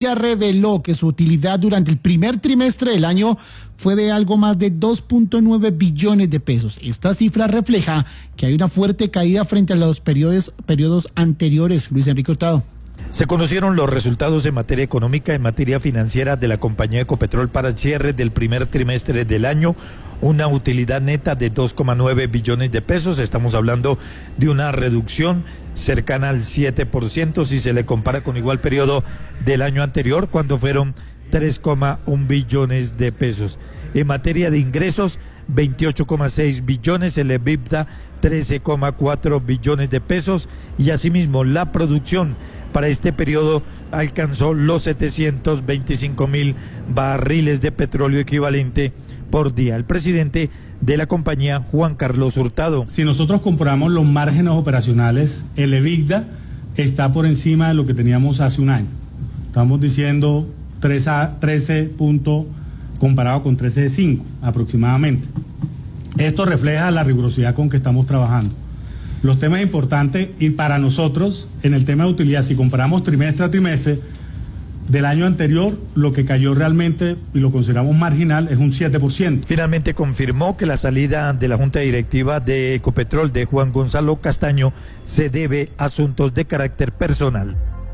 agencia reveló que su utilidad durante el primer trimestre del año fue de algo más de 2.9 billones de pesos. Esta cifra refleja que hay una fuerte caída frente a los periodos anteriores. Luis Enrique Hurtado. Se conocieron los resultados en materia económica, en materia financiera de la compañía Ecopetrol para el cierre del primer trimestre del año. Una utilidad neta de 2,9 billones de pesos. Estamos hablando de una reducción cercana al 7% si se le compara con igual periodo del año anterior, cuando fueron 3,1 billones de pesos. En materia de ingresos, 28,6 billones, el EBITDA 13,4 billones de pesos, y asimismo la producción para este periodo alcanzó los 725.000 barriles de petróleo equivalente por día. El presidente de la compañía, Juan Carlos Hurtado. Si nosotros comparamos los márgenes operacionales, el EBITDA está por encima de lo que teníamos hace un año. Estamos diciendo 13 puntos comparado con 13,5 aproximadamente. Esto refleja la rigurosidad con que estamos trabajando. Los temas importantes y para nosotros en el tema de utilidad, si comparamos trimestre a trimestre del año anterior, lo que cayó realmente y lo consideramos marginal es un 7%. Finalmente confirmó que la salida de la Junta Directiva de Ecopetrol de Juan Gonzalo Castaño se debe a asuntos de carácter personal.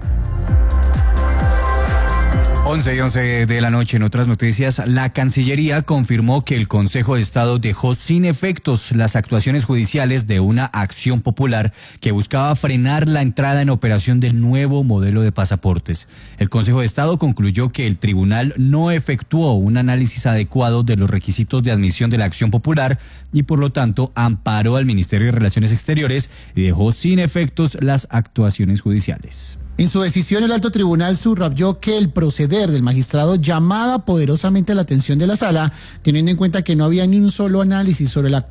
11:11 de la noche. En otras noticias, la Cancillería confirmó que el Consejo de Estado dejó sin efectos las actuaciones judiciales de una acción popular que buscaba frenar la entrada en operación del nuevo modelo de pasaportes. El Consejo de Estado concluyó que el tribunal no efectuó un análisis adecuado de los requisitos de admisión de la acción popular y por lo tanto amparó al Ministerio de Relaciones Exteriores y dejó sin efectos las actuaciones judiciales. En su decisión, el alto tribunal subrayó que el proceder del magistrado llamaba poderosamente la atención de la sala, teniendo en cuenta que no había ni un solo análisis sobre la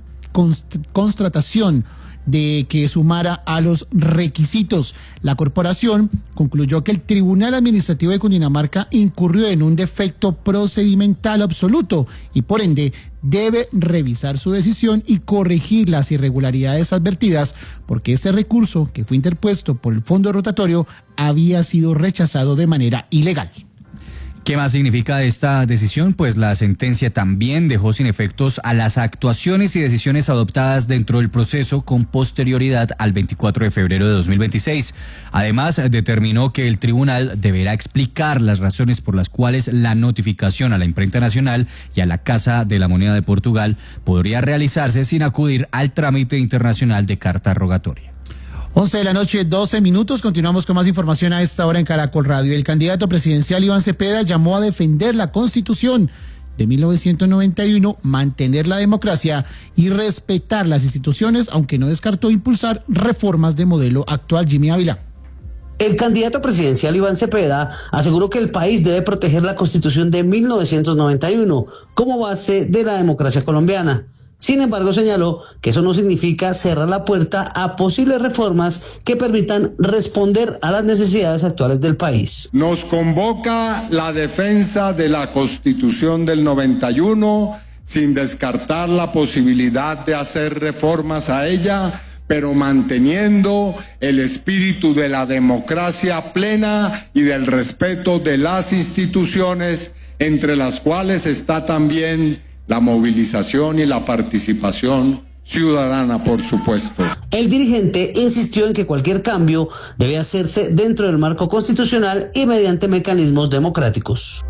constatación de que sumara a los requisitos. La corporación concluyó que el Tribunal Administrativo de Cundinamarca incurrió en un defecto procedimental absoluto y por ende debe revisar su decisión y corregir las irregularidades advertidas, porque este recurso que fue interpuesto por el Fondo Rotatorio había sido rechazado de manera ilegal. ¿Qué más significa esta decisión? Pues la sentencia también dejó sin efectos a las actuaciones y decisiones adoptadas dentro del proceso con posterioridad al 24 de febrero de 2026. Además, determinó que el tribunal deberá explicar las razones por las cuales la notificación a la Imprenta Nacional y a la Casa de la Moneda de Portugal podría realizarse sin acudir al trámite internacional de carta rogatoria. 11 de la noche, 12 minutos. Continuamos con más información a esta hora en Caracol Radio. El candidato presidencial Iván Cepeda llamó a defender la Constitución de 1991, mantener la democracia y respetar las instituciones, aunque no descartó impulsar reformas de modelo actual. Jimmy Ávila. El candidato presidencial Iván Cepeda aseguró que el país debe proteger la Constitución de 1991 como base de la democracia colombiana. Sin embargo, señaló que eso no significa cerrar la puerta a posibles reformas que permitan responder a las necesidades actuales del país. Nos convoca la defensa de la Constitución del 91, sin descartar la posibilidad de hacer reformas a ella, pero manteniendo el espíritu de la democracia plena y del respeto de las instituciones, entre las cuales está también la movilización y la participación ciudadana, por supuesto. El dirigente insistió en que cualquier cambio debe hacerse dentro del marco constitucional y mediante mecanismos democráticos.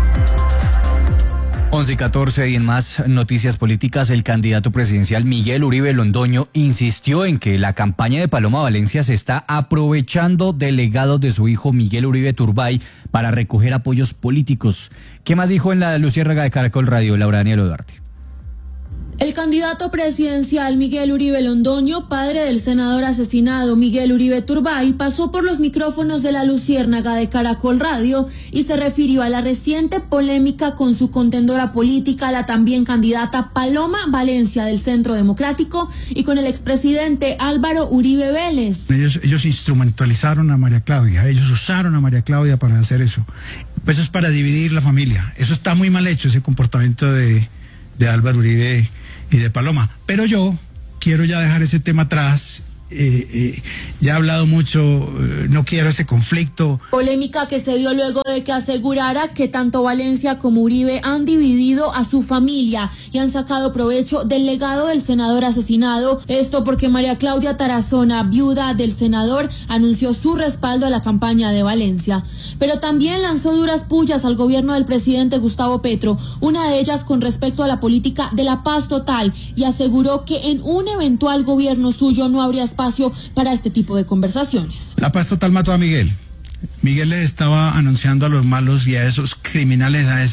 11:14 y en más noticias políticas, el candidato presidencial Miguel Uribe Londoño insistió en que la campaña de Paloma Valencia se está aprovechando del legado de su hijo Miguel Uribe Turbay para recoger apoyos políticos. ¿Qué más dijo en la Luciérnaga de Caracol Radio, Laura Daniela Duarte? El candidato presidencial Miguel Uribe Londoño, padre del senador asesinado Miguel Uribe Turbay, pasó por los micrófonos de la Luciérnaga de Caracol Radio y se refirió a la reciente polémica con su contendora política, la también candidata Paloma Valencia del Centro Democrático, y con el expresidente Álvaro Uribe Vélez. Ellos instrumentalizaron a María Claudia, ellos usaron a María Claudia para hacer eso. Pues eso es para dividir la familia. Eso está muy mal hecho, ese comportamiento de Álvaro Uribe y de Paloma. Pero yo quiero ya dejar ese tema atrás ya he hablado mucho, no quiero ese conflicto. Polémica que se dio luego de que asegurara que tanto Valencia como Uribe han dividido a su familia y han sacado provecho del legado del senador asesinado. Esto porque María Claudia Tarazona, viuda del senador, anunció su respaldo a la campaña de Valencia. Pero también lanzó duras pullas al gobierno del presidente Gustavo Petro, una de ellas con respecto a la política de la paz total, y aseguró que en un eventual gobierno suyo no habría espacio para este tipo de conversaciones. La paz total mató a Miguel. Miguel le estaba anunciando a los malos y a esos criminales, a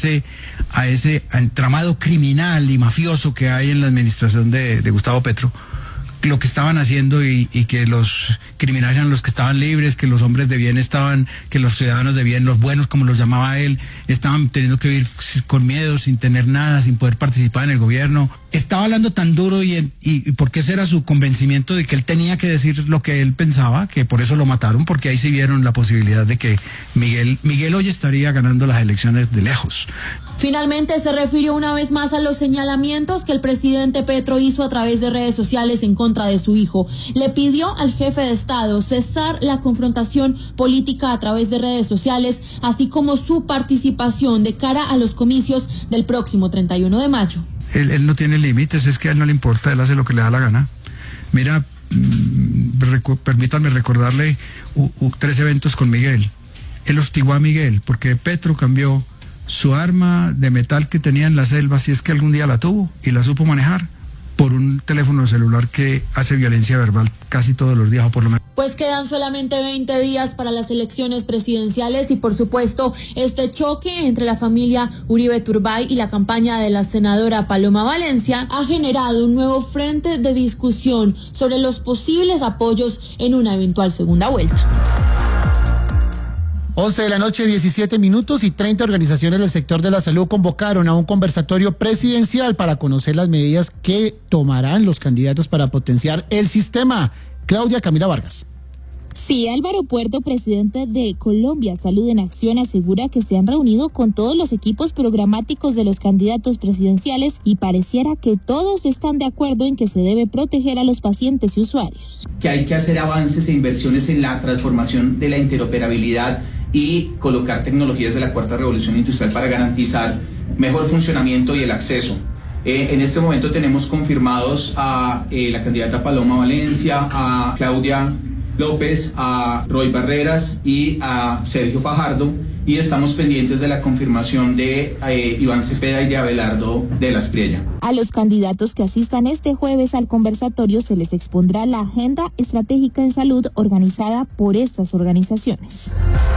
ese entramado criminal y mafioso que hay en la administración de Gustavo Petro, lo que estaban haciendo y que los criminales eran los que estaban libres, que los hombres de bien estaban, que los ciudadanos de bien, los buenos como los llamaba él, estaban teniendo que vivir con miedo, sin tener nada, sin poder participar en el gobierno. Estaba hablando tan duro y porque ese era su convencimiento de que él tenía que decir lo que él pensaba, que por eso lo mataron, porque ahí sí vieron la posibilidad de que Miguel hoy estaría ganando las elecciones de lejos. Finalmente se refirió una vez más a los señalamientos que el presidente Petro hizo a través de redes sociales en contra de su hijo. Le pidió al jefe de Estado cesar la confrontación política a través de redes sociales, así como su participación de cara a los comicios del próximo 31 de mayo. Él no tiene límites, es que a él no le importa, él hace lo que le da la gana. Mira, permítanme recordarle 3 eventos con Miguel. Él hostigó a Miguel porque Petro cambió su arma de metal que tenía en la selva, si es que algún día la tuvo y la supo manejar, por un teléfono celular que hace violencia verbal casi todos los días, o por lo menos. Pues quedan solamente 20 días para las elecciones presidenciales y por supuesto este choque entre la familia Uribe Turbay y la campaña de la senadora Paloma Valencia ha generado un nuevo frente de discusión sobre los posibles apoyos en una eventual segunda vuelta. 11 de la noche, 17 minutos, y 30 organizaciones del sector de la salud convocaron a un conversatorio presidencial para conocer las medidas que tomarán los candidatos para potenciar el sistema. Claudia Camila Vargas. Sí, Álvaro Puerto, presidente de Colombia Salud en Acción, asegura que se han reunido con todos los equipos programáticos de los candidatos presidenciales y pareciera que todos están de acuerdo en que se debe proteger a los pacientes y usuarios. Que hay que hacer avances e inversiones en la transformación de la interoperabilidad y colocar tecnologías de la cuarta revolución industrial para garantizar mejor funcionamiento y el acceso. En este momento tenemos confirmados a la candidata Paloma Valencia, a Claudia López, a Roy Barreras y a Sergio Fajardo, y estamos pendientes de la confirmación de Iván Cepeda y de Abelardo de la Espriella. A los candidatos que asistan este jueves al conversatorio se les expondrá la agenda estratégica de salud organizada por estas organizaciones.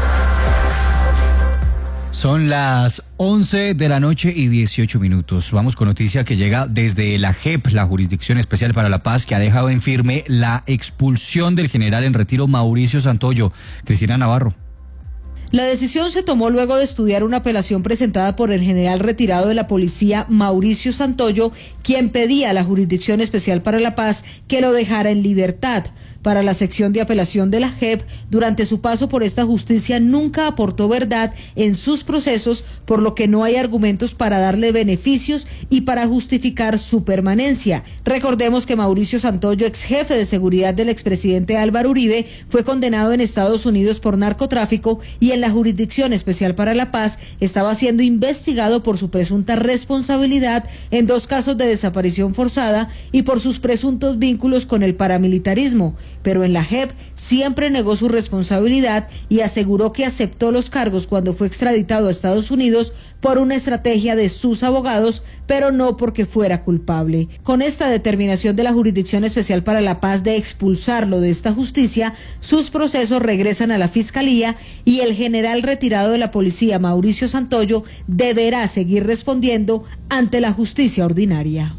Son las 11 de la noche y 18 minutos. Vamos con noticia que llega desde la JEP, la Jurisdicción Especial para la Paz, que ha dejado en firme la expulsión del general en retiro Mauricio Santoyo. Cristina Navarro. La decisión se tomó luego de estudiar una apelación presentada por el general retirado de la policía Mauricio Santoyo, quien pedía a la Jurisdicción Especial para la Paz que lo dejara en libertad. Para la sección de apelación de la JEP, durante su paso por esta justicia nunca aportó verdad en sus procesos, por lo que no hay argumentos para darle beneficios y para justificar su permanencia. Recordemos que Mauricio Santoyo, ex jefe de seguridad del expresidente Álvaro Uribe, fue condenado en Estados Unidos por narcotráfico y en la Jurisdicción Especial para la Paz estaba siendo investigado por su presunta responsabilidad en 2 casos de desaparición forzada y por sus presuntos vínculos con el paramilitarismo. Pero en la JEP siempre negó su responsabilidad y aseguró que aceptó los cargos cuando fue extraditado a Estados Unidos por una estrategia de sus abogados, pero no porque fuera culpable. Con esta determinación de la Jurisdicción Especial para la Paz de expulsarlo de esta justicia, sus procesos regresan a la Fiscalía y el general retirado de la policía, Mauricio Santoyo, deberá seguir respondiendo ante la justicia ordinaria.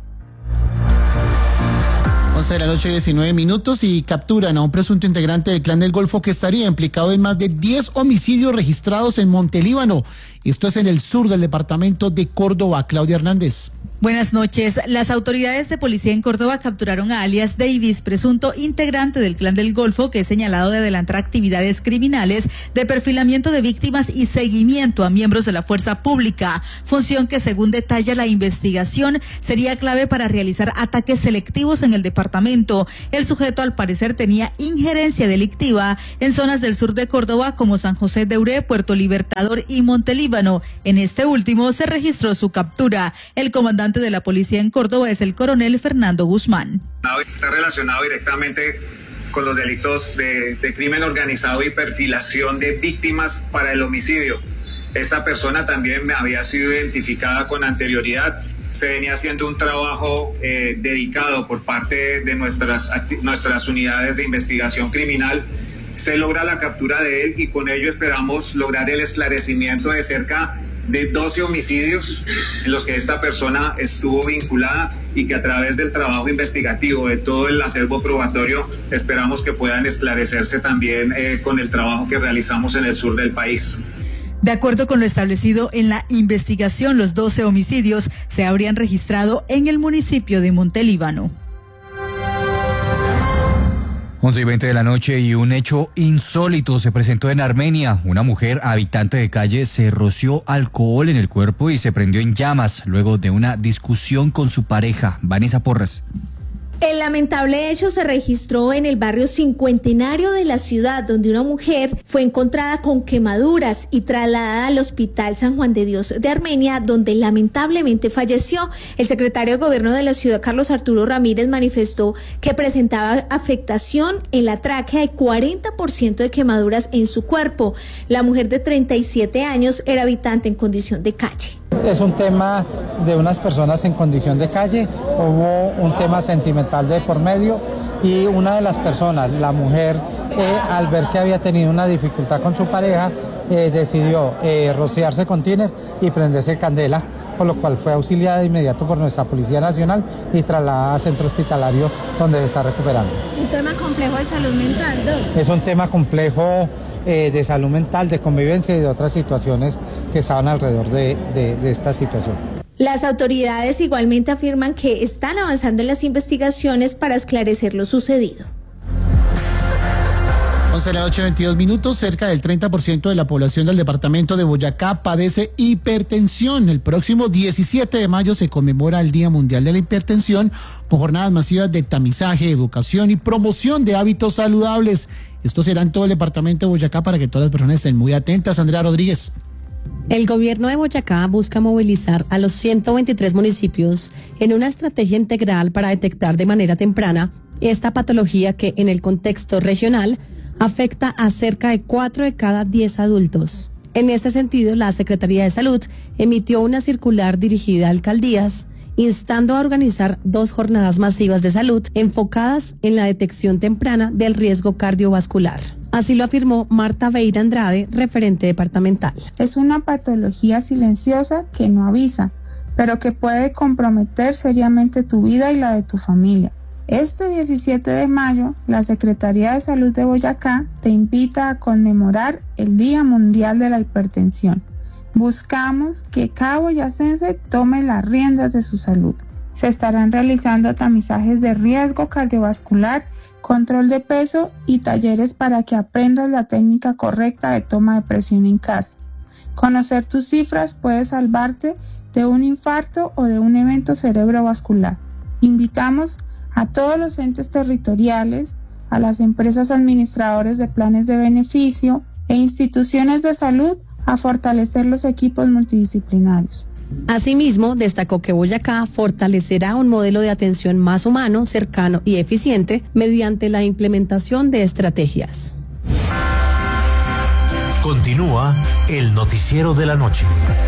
11 de la noche, 19 minutos, y capturan a un presunto integrante del Clan del Golfo que estaría implicado en más de 10 homicidios registrados en Montelíbano. Esto es en el sur del departamento de Córdoba. Claudia Hernández. Buenas noches. Las autoridades de policía en Córdoba capturaron a alias Davis, presunto integrante del Clan del Golfo, que es señalado de adelantar actividades criminales de perfilamiento de víctimas y seguimiento a miembros de la fuerza pública, función que, según detalla la investigación, sería clave para realizar ataques selectivos en el departamento departamento. El sujeto al parecer tenía injerencia delictiva en zonas del sur de Córdoba como San José de Uré, Puerto Libertador y Montelíbano. En este último se registró su captura. El comandante de la policía en Córdoba es el coronel Fernando Guzmán. Está relacionado directamente con los delitos de crimen organizado y perfilación de víctimas para el homicidio. Esta persona también había sido identificada con anterioridad. Se venía haciendo un trabajo dedicado por parte de nuestras unidades de investigación criminal. Se logra la captura de él y con ello esperamos lograr el esclarecimiento de cerca de 12 homicidios en los que esta persona estuvo vinculada y que a través del trabajo investigativo de todo el acervo probatorio esperamos que puedan esclarecerse también con el trabajo que realizamos en el sur del país. De acuerdo con lo establecido en la investigación, los 12 homicidios se habrían registrado en el municipio de Montelíbano. 11:20 de la noche y un hecho insólito se presentó en Armenia. Una mujer habitante de calle se roció alcohol en el cuerpo y se prendió en llamas luego de una discusión con su pareja. Vanessa Porras. El lamentable hecho se registró en el barrio Cincuentenario de la ciudad, donde una mujer fue encontrada con quemaduras y trasladada al Hospital San Juan de Dios de Armenia, donde lamentablemente falleció. El secretario de Gobierno de la ciudad, Carlos Arturo Ramírez, manifestó que presentaba afectación en la tráquea y 40% de quemaduras en su cuerpo. La mujer de 37 años era habitante en condición de calle. Es un tema de unas personas en condición de calle, hubo un tema sentimental de por medio y una de las personas, la mujer, al ver que había tenido una dificultad con su pareja, decidió rociarse con tiner y prenderse candela, por lo cual fue auxiliada de inmediato por nuestra Policía Nacional y trasladada a centro hospitalario donde se está recuperando. Un tema complejo de salud mental, ¿no? Es un tema complejo de salud mental, de convivencia y de otras situaciones que estaban alrededor de esta situación. Las autoridades igualmente afirman que están avanzando en las investigaciones para esclarecer lo sucedido. 11:22, cerca del 30% de la población del departamento de Boyacá padece hipertensión. El próximo 17 de mayo se conmemora el Día Mundial de la Hipertensión con jornadas masivas de tamizaje, educación y promoción de hábitos saludables. Esto será en todo el departamento de Boyacá para que todas las personas estén muy atentas. Andrea Rodríguez. El gobierno de Boyacá busca movilizar a los 123 municipios en una estrategia integral para detectar de manera temprana esta patología que en el contexto regional afecta a cerca de 4 de cada 10 adultos. En este sentido, la Secretaría de Salud emitió una circular dirigida a alcaldías instando a organizar 2 jornadas masivas de salud enfocadas en la detección temprana del riesgo cardiovascular. Así lo afirmó Marta Veira Andrade, referente departamental. Es una patología silenciosa que no avisa, pero que puede comprometer seriamente tu vida y la de tu familia. Este 17 de mayo, la Secretaría de Salud de Boyacá te invita a conmemorar el Día Mundial de la Hipertensión. Buscamos que cada boyacense tome las riendas de su salud. Se estarán realizando tamizajes de riesgo cardiovascular, control de peso y talleres para que aprendas la técnica correcta de toma de presión en casa. Conocer tus cifras puede salvarte de un infarto o de un evento cerebrovascular. Invitamos a todos los entes territoriales, a las empresas administradoras de planes de beneficio e instituciones de salud a fortalecer los equipos multidisciplinarios. Asimismo, destacó que Boyacá fortalecerá un modelo de atención más humano, cercano y eficiente mediante la implementación de estrategias. Continúa el noticiero de la noche.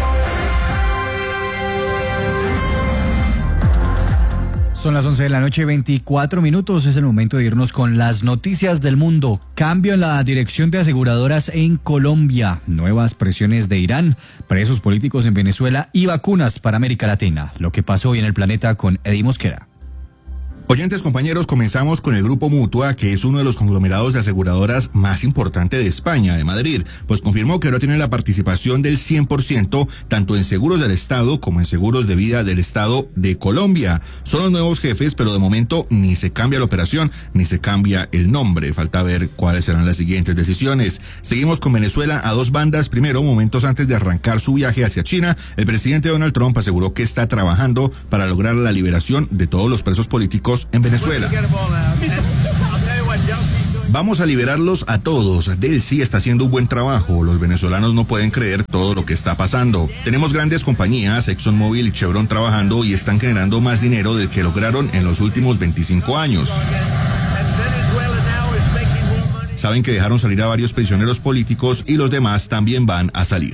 Son las 11 de la noche, 24 minutos. Es el momento de irnos con las noticias del mundo. Cambio en la dirección de aseguradoras en Colombia. Nuevas presiones de Irán, presos políticos en Venezuela y vacunas para América Latina. Lo que pasó hoy en el planeta con Eddie Mosquera. Oyentes, compañeros, comenzamos con el Grupo Mutua, que es uno de los conglomerados de aseguradoras más importante de España, de Madrid, pues confirmó que ahora tiene la participación del 100%, tanto en seguros del Estado como en seguros de vida del Estado de Colombia. Son los nuevos jefes, pero de momento ni se cambia la operación, ni se cambia el nombre. Falta ver cuáles serán las siguientes decisiones. Seguimos con Venezuela a 2 bandas. Primero, momentos antes de arrancar su viaje hacia China, el presidente Donald Trump aseguró que está trabajando para lograr la liberación de todos los presos políticos políticos en Venezuela. Vamos a liberarlos a todos. Delcy está haciendo un buen trabajo. Los venezolanos no pueden creer todo lo que está pasando. Tenemos grandes compañías, ExxonMobil y Chevron trabajando y están generando más dinero del que lograron en los últimos 25 años. Saben que dejaron salir a varios prisioneros políticos y los demás también van a salir.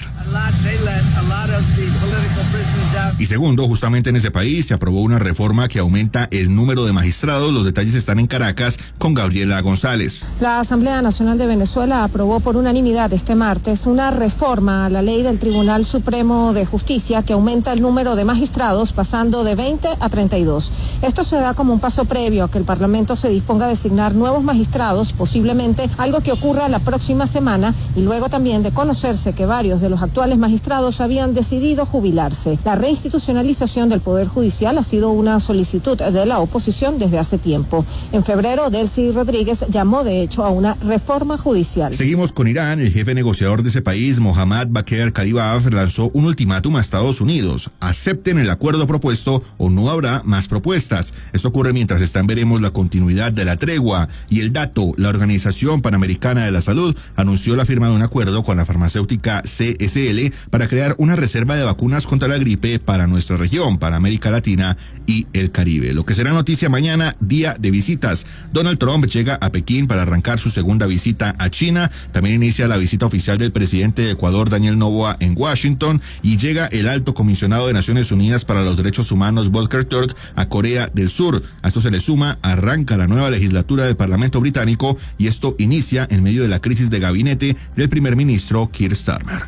Y segundo, justamente en ese país se aprobó una reforma que aumenta el número de magistrados. Los detalles están en Caracas con Gabriela González. La Asamblea Nacional de Venezuela aprobó por unanimidad este martes una reforma a la ley del Tribunal Supremo de Justicia que aumenta el número de magistrados pasando de 20 a 32. Esto se da como un paso previo a que el Parlamento se disponga a designar nuevos magistrados, posiblemente algo que ocurra la próxima semana, y luego también de conocerse que varios de los actuales magistrados habían decidido jubilarse. La reinstitucionalización del Poder Judicial ha sido una solicitud de la oposición desde hace tiempo. En febrero, Delcy Rodríguez llamó de hecho a una reforma judicial. Seguimos con Irán. El jefe negociador de ese país, Mohammad Bakr Kalibaf, lanzó un ultimátum a Estados Unidos. Acepten el acuerdo propuesto o no habrá más propuestas. Esto ocurre mientras están veremos la continuidad de la tregua. Y el dato, la Organización Panamericana de la Salud anunció la firma de un acuerdo con la farmacéutica CSL para crear una reserva de vacunas contra la gripe para nuestra región, para América Latina y el Caribe. Lo que será noticia mañana, día de visitas. Donald Trump llega a Pekín para arrancar su segunda visita a China. También inicia la visita oficial del presidente de Ecuador, Daniel Noboa, en Washington, y llega el alto comisionado de Naciones Unidas para los Derechos Humanos, Volker Turk, a Corea del Sur. A esto se le suma, arranca la nueva legislatura del Parlamento británico y esto inicia en medio de la crisis de gabinete del primer ministro Keir Starmer.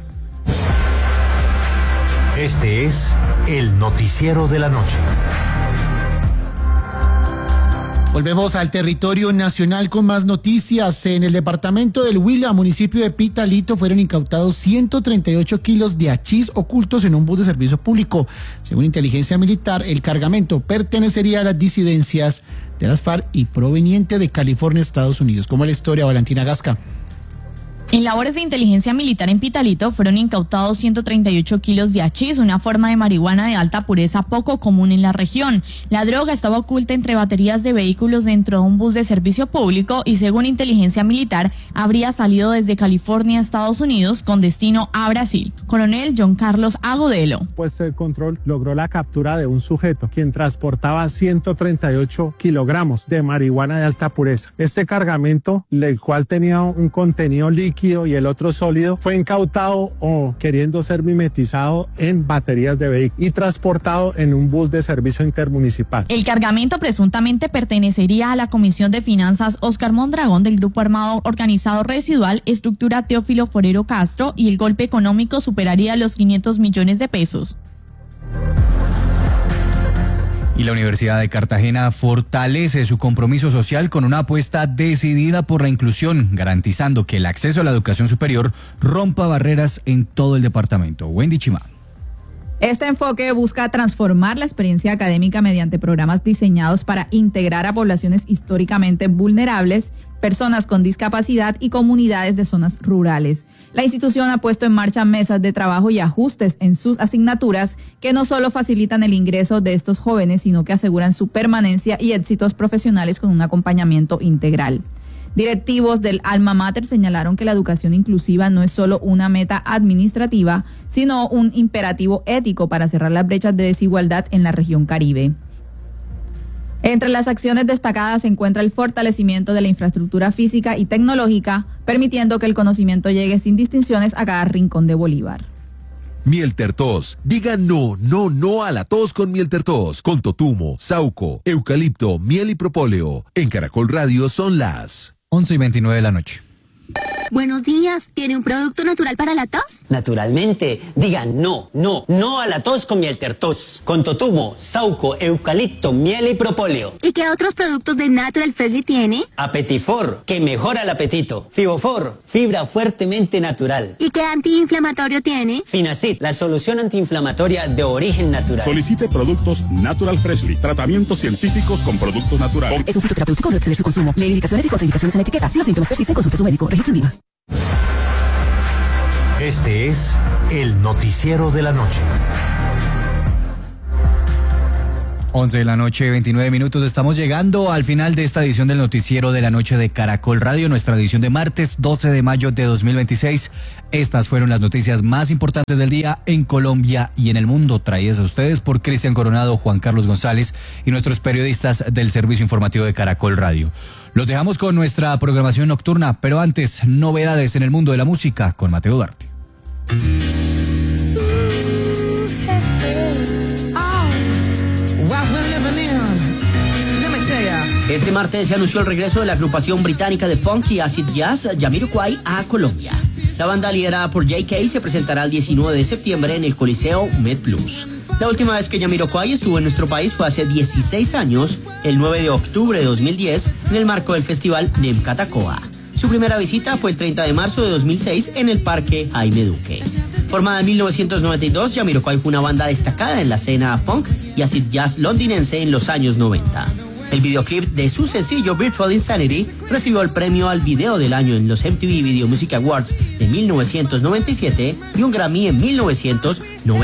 Este es el noticiero de la noche. Volvemos al territorio nacional con más noticias. En el departamento del Huila, municipio de Pitalito, fueron incautados 138 kilos de hachís ocultos en un bus de servicio público. Según inteligencia militar, el cargamento pertenecería a las disidencias de las FARC y proveniente de California, Estados Unidos. ¿Cómo es la historia, Valentina Gasca? En labores de inteligencia militar en Pitalito fueron incautados 138 kilos de hachís, una forma de marihuana de alta pureza poco común en la región. La droga estaba oculta entre baterías de vehículos dentro de un bus de servicio público y, según inteligencia militar, habría salido desde California, Estados Unidos, con destino a Brasil. Coronel John Carlos Agudelo. Puesto de control logró la captura de un sujeto quien transportaba 138 kilogramos de marihuana de alta pureza. Este cargamento, el cual tenía un contenido líquido y el otro sólido, fue incautado o queriendo ser mimetizado en baterías de vehículos y transportado en un bus de servicio intermunicipal. El cargamento presuntamente pertenecería a la Comisión de Finanzas Oscar Mondragón del Grupo Armado Organizado Residual, estructura Teófilo Forero Castro, y el golpe económico superaría los 500 millones de pesos. Y la Universidad de Cartagena fortalece su compromiso social con una apuesta decidida por la inclusión, garantizando que el acceso a la educación superior rompa barreras en todo el departamento. Wendy Chima. Este enfoque busca transformar la experiencia académica mediante programas diseñados para integrar a poblaciones históricamente vulnerables, personas con discapacidad y comunidades de zonas rurales. La institución ha puesto en marcha mesas de trabajo y ajustes en sus asignaturas que no solo facilitan el ingreso de estos jóvenes, sino que aseguran su permanencia y éxitos profesionales con un acompañamiento integral. Directivos del Alma Mater señalaron que la educación inclusiva no es solo una meta administrativa, sino un imperativo ético para cerrar las brechas de desigualdad en la región Caribe. Entre las acciones destacadas se encuentra el fortalecimiento de la infraestructura física y tecnológica, permitiendo que el conocimiento llegue sin distinciones a cada rincón de Bolívar. Miel Tertos. Diga no, no, no a la tos con Miel Tertos. Con totumo, sauco, eucalipto, miel y propóleo. En Caracol Radio son las 11:29 de la noche. Buenos días, ¿tiene un producto natural para la tos? Naturalmente, digan no, no, no a la tos con Miel Tertos. Con totumo, sauco, eucalipto, miel y propóleo. ¿Y qué otros productos de Natural Freshly tiene? Apetifor, que mejora el apetito. Fibofor, fibra fuertemente natural. ¿Y qué antiinflamatorio tiene? Finacid, la solución antiinflamatoria de origen natural. Solicite productos Natural Freshly, tratamientos científicos con productos naturales. Es un fitoterapéutico, no excede su consumo. Lee indicaciones y contraindicaciones en la etiqueta. Si los síntomas persisten, consulte a su médico. Registro INVIMA. Este es el noticiero de la noche. 11 de la noche, 29 minutos. Estamos llegando al final de esta edición del Noticiero de la Noche de Caracol Radio, nuestra edición de martes 12 de mayo de 2026. Estas fueron las noticias más importantes del día en Colombia y en el mundo, traídas a ustedes por Cristian Coronado, Juan Carlos González y nuestros periodistas del Servicio Informativo de Caracol Radio. Los dejamos con nuestra programación nocturna, pero antes, novedades en el mundo de la música con Mateo Duarte. Este martes se anunció el regreso de la agrupación británica de funk y acid jazz Jamiroquai a Colombia. La banda liderada por J.K. se presentará el 19 de septiembre en el Coliseo MedPlus. La última vez que Jamiroquai estuvo en nuestro país fue hace 16 años, el 9 de octubre de 2010, en el marco del festival NEM Catacoa. Su primera visita fue el 30 de marzo de 2006 en el Parque Jaime Duque. Formada en 1992, Jamiroquai fue una banda destacada en la escena funk y acid jazz londinense en los años 90. El videoclip de su sencillo Virtual Insanity recibió el premio al video del año en los MTV Video Music Awards de 1997 y un Grammy en 1990.